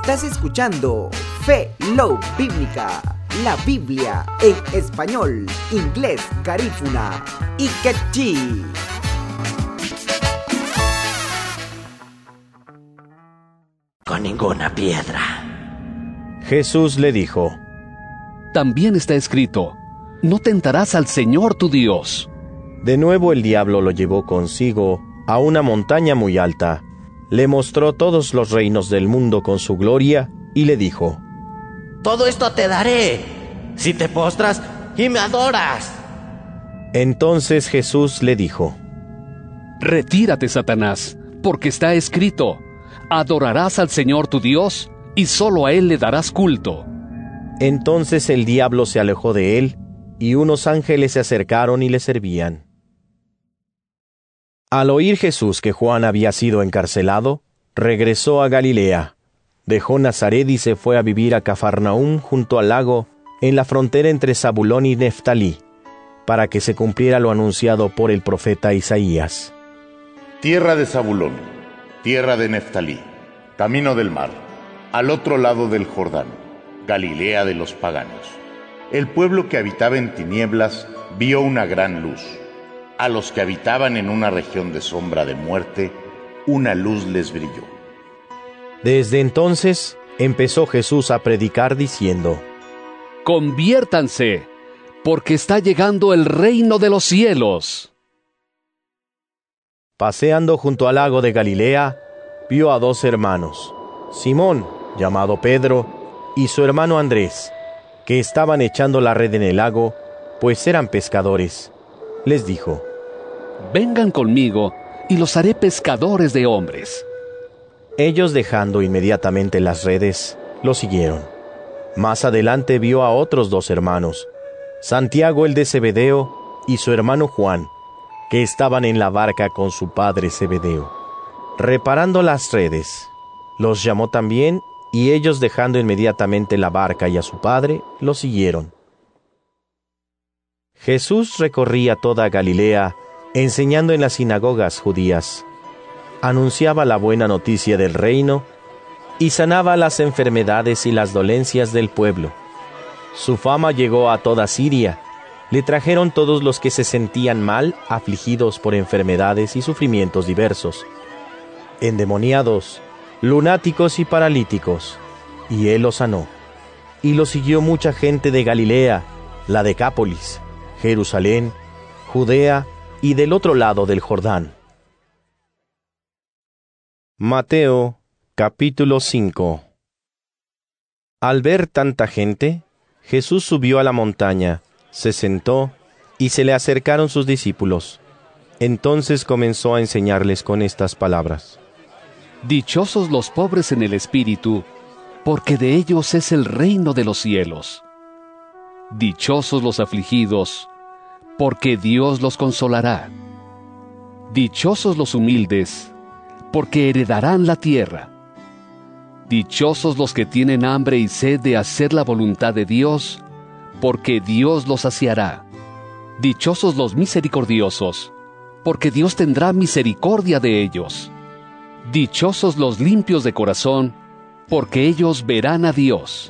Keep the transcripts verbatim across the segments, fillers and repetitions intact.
Estás escuchando Fe Love Bíblica, la Biblia en español, inglés, garífuna y quechí. Con ninguna piedra. Jesús le dijo: También está escrito: no tentarás al Señor tu Dios. De nuevo el diablo lo llevó consigo a una montaña muy alta, le mostró todos los reinos del mundo con su gloria y le dijo: Todo esto te daré, si te postras y me adoras. Entonces Jesús le dijo: Retírate, Satanás, porque está escrito: adorarás al Señor tu Dios, y solo a Él le darás culto. Entonces el diablo se alejó de él, y unos ángeles se acercaron y le servían. Al oír Jesús que Juan había sido encarcelado, regresó a Galilea, dejó Nazaret y se fue a vivir a Cafarnaúm junto al lago, en la frontera entre Zabulón y Neftalí, para que se cumpliera lo anunciado por el profeta Isaías. Tierra de Zabulón, tierra de Neftalí, camino del mar, al otro lado del Jordán, Galilea de los paganos. El pueblo que habitaba en tinieblas vio una gran luz. A los que habitaban en una región de sombra de muerte, una luz les brilló. Desde entonces empezó Jesús a predicar diciendo: Conviértanse, porque está llegando el reino de los cielos. Paseando junto al lago de Galilea, vio a dos hermanos, Simón, llamado Pedro, y su hermano Andrés, que estaban echando la red en el lago, pues eran pescadores. Les dijo: Vengan conmigo, y los haré pescadores de hombres. Ellos, dejando inmediatamente las redes, lo siguieron. Más adelante vio a otros dos hermanos, Santiago el de Zebedeo y su hermano Juan, que estaban en la barca con su padre Zebedeo, reparando las redes. Los llamó también, y ellos, dejando inmediatamente la barca y a su padre, lo siguieron. Jesús recorría toda Galilea, enseñando en las sinagogas judías. Anunciaba la buena noticia del reino y sanaba las enfermedades y las dolencias del pueblo. Su fama llegó a toda Siria. Le trajeron todos los que se sentían mal, afligidos por enfermedades y sufrimientos diversos, endemoniados, lunáticos y paralíticos, y él los sanó. Y lo siguió mucha gente de Galilea, la Decápolis, Jerusalén, Judea y del otro lado del Jordán. Mateo, capítulo cinco. Al ver tanta gente, Jesús subió a la montaña, se sentó, y se le acercaron sus discípulos. Entonces comenzó a enseñarles con estas palabras: Dichosos los pobres en el espíritu, porque de ellos es el reino de los cielos. Dichosos los afligidos, porque Dios los consolará. Dichosos los humildes, porque heredarán la tierra. Dichosos los que tienen hambre y sed de hacer la voluntad de Dios, porque Dios los saciará. Dichosos los misericordiosos, porque Dios tendrá misericordia de ellos. Dichosos los limpios de corazón, porque ellos verán a Dios.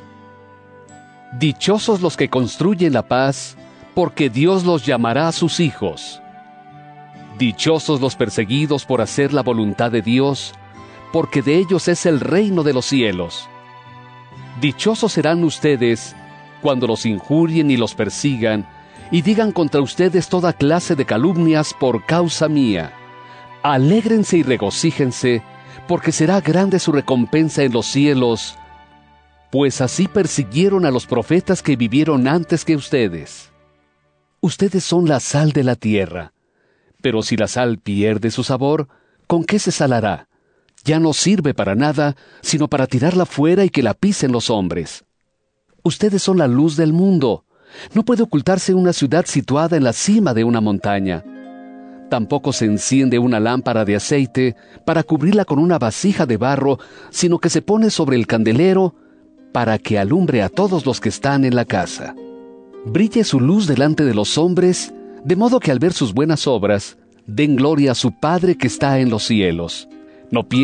Dichosos los que construyen la paz, porque Dios los llamará a sus hijos. Dichosos los perseguidos por hacer la voluntad de Dios, porque de ellos es el reino de los cielos. Dichosos serán ustedes cuando los injurien y los persigan, y digan contra ustedes toda clase de calumnias por causa mía. Alégrense y regocíjense, porque será grande su recompensa en los cielos, pues así persiguieron a los profetas que vivieron antes que ustedes. Ustedes son la sal de la tierra, pero si la sal pierde su sabor, ¿con qué se salará? Ya no sirve para nada, sino para tirarla fuera y que la pisen los hombres. Ustedes son la luz del mundo. No puede ocultarse una ciudad situada en la cima de una montaña. Tampoco se enciende una lámpara de aceite para cubrirla con una vasija de barro, sino que se pone sobre el candelero para que alumbre a todos los que están en la casa. Brille su luz delante de los hombres, de modo que al ver sus buenas obras, den gloria a su Padre que está en los cielos. No